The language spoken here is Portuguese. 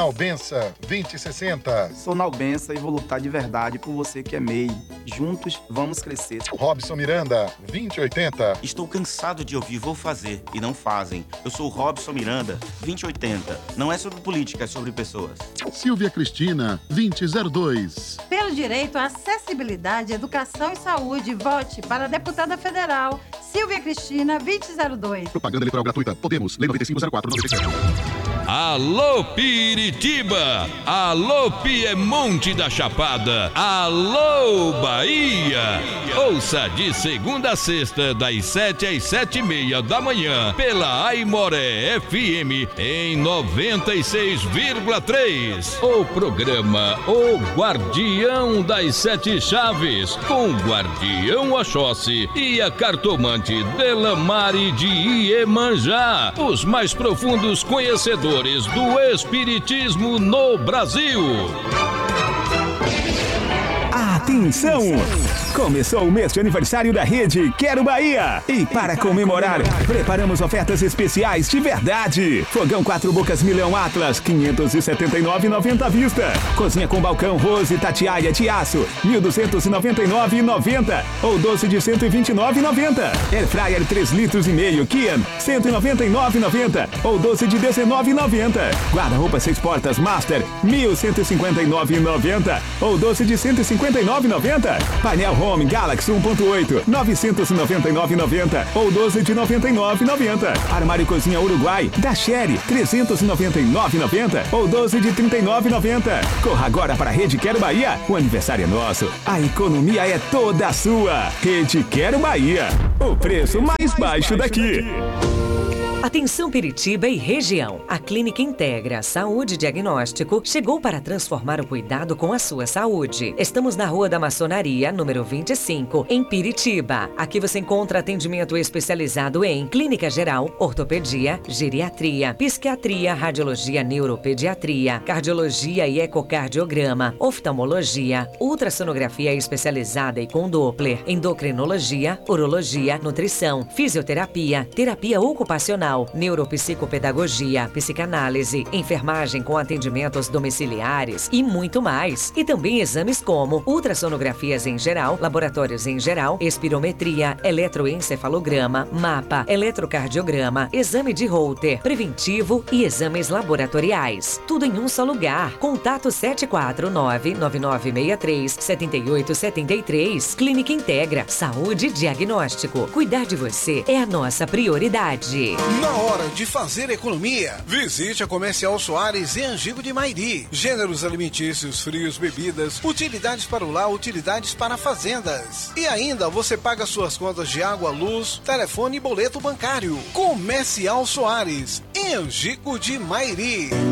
Albença 2060. Sou Nalbença e vou lutar de verdade por você que é MEI. Juntos vamos crescer. Robson Miranda 2080. Estou cansado de ouvir vou fazer e não fazem. Eu sou Robson Miranda 2080. Não é sobre política, é sobre pessoas. Silvia Cristina 2002. Pelo direito à acessibilidade, educação e saúde, vote para a deputada federal Silvia Cristina 2002. Propaganda eleitoral gratuita. Podemos. Lei 9504/97. Alô Piritiba, alô Piemonte da Chapada, alô Bahia. Ouça de segunda a sexta, das 7 às 7:30 da manhã, pela Aimoré FM em 96,3. O programa O Guardião das Sete Chaves, com o Guardião Oxóssi e a cartomante Delamare de Iemanjá, os mais profundos conhecedores do Espiritismo no Brasil. Atenção! Começou o mês de aniversário da rede Quero Bahia. E para comemorar, preparamos ofertas especiais de verdade. Fogão 4 bocas Milhão Atlas, 579,90 à vista. Cozinha com balcão Rose Tatiaia de aço, 1.299,90 ou 12 de 129,90. Air Fryer 3 litros e meio Kian, 199,90 ou 12 de 19,90. Guarda-roupa 6 portas Master, 1.159,90 ou 12 de 159,90. Painel Home Galaxy 1.8, 999,90 ou 12 de 99,90. Armário Cozinha Uruguai da Sherry, 399,90 ou 12 de 39,90. Corra agora para a Rede Quero Bahia. O aniversário é nosso, a economia é toda sua. Rede Quero Bahia, o preço mais baixo daqui. Atenção Piritiba e região. A Clínica Integra Saúde Diagnóstico chegou para transformar o cuidado com a sua saúde. Estamos na Rua da Maçonaria, número 25, em Piritiba. Aqui você encontra atendimento especializado em clínica geral, ortopedia, geriatria, psiquiatria, radiologia, neuropediatria, cardiologia e ecocardiograma, oftalmologia, ultrassonografia especializada e com Doppler, endocrinologia, urologia, nutrição, fisioterapia, terapia ocupacional, neuropsicopedagogia, psicanálise, enfermagem com atendimentos domiciliares e muito mais. E também exames como ultrassonografias em geral, laboratórios em geral, espirometria, eletroencefalograma, mapa, eletrocardiograma, exame de Holter, preventivo e exames laboratoriais. Tudo em um só lugar. Contato 749-9963-7873. Clínica Integra Saúde Diagnóstico. Cuidar de você é a nossa prioridade. Na hora de fazer economia, visite a Comercial Soares em Angico de Mairi. Gêneros alimentícios, frios, bebidas, utilidades para o lar, utilidades para fazendas. E ainda você paga suas contas de água, luz, telefone e boleto bancário. Comercial Soares, em Angico de Mairi.